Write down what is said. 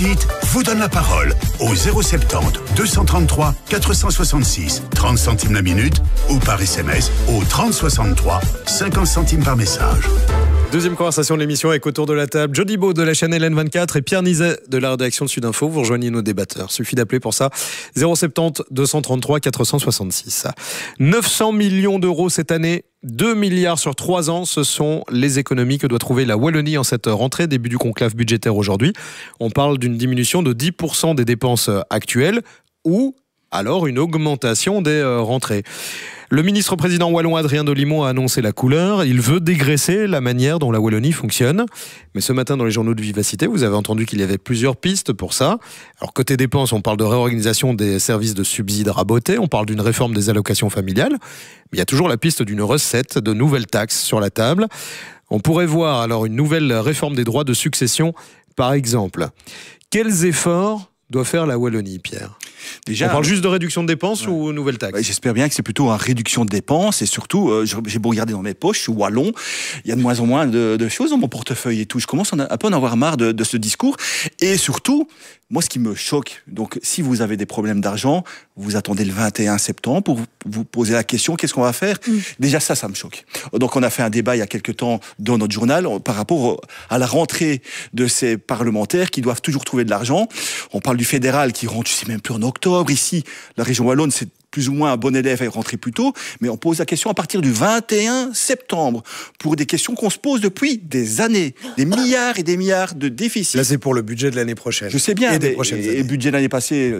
vous donne la parole au 070 233 466, 30 centimes la minute, ou par SMS au 3063, 50 centimes par message. Deuxième conversation de l'émission avec autour de la table Jody Beau de la chaîne LN24 et Pierre Nizet de la rédaction de Sudinfo. Vous rejoignez nos débatteurs. Suffit d'appeler pour ça 070 233 466. 900 millions d'euros cette année, 2 milliards sur 3 ans, ce sont les économies que doit trouver la Wallonie en cette rentrée, début du conclave budgétaire aujourd'hui. On parle d'une diminution de 10% des dépenses actuelles ou alors une augmentation des rentrées. Le ministre-président wallon Adrien Dolimon a annoncé la couleur. Il veut dégraisser la manière dont la Wallonie fonctionne. Mais ce matin, dans les journaux de Vivacité, vous avez entendu qu'il y avait plusieurs pistes pour ça. Alors, côté dépenses, on parle de réorganisation des services de subsides rabotés. On parle d'une réforme des allocations familiales. Mais il y a toujours la piste d'une recette, de nouvelles taxes sur la table. On pourrait voir alors une nouvelle réforme des droits de succession, par exemple. Quels efforts doit faire la Wallonie, Pierre ? Déjà, on parle juste de réduction de dépenses ou nouvelle taxe ? J'espère bien que c'est plutôt une réduction de dépenses et surtout, j'ai beau regarder dans mes poches, je suis wallon, il y a de moins en moins de choses dans mon portefeuille et tout. Je commence un peu à en avoir marre de ce discours et surtout, moi ce qui me choque, donc si vous avez des problèmes d'argent, vous attendez le 21 septembre pour vous poser la question, qu'est-ce qu'on va faire ? Déjà ça me choque. Donc on a fait un débat il y a quelques temps dans notre journal par rapport à la rentrée de ces parlementaires qui doivent toujours trouver de l'argent. On parle du fédéral qui rentre, je sais même plus en octobre. Ici, la région wallonne, c'est plus ou moins un bon élève à rentrer plus tôt, mais on pose la question à partir du 21 septembre pour des questions qu'on se pose depuis des années, des milliards et des milliards de déficits. Là, c'est pour le budget de l'année prochaine. Je sais bien, et des prochaines années. Et le budget de l'année passée,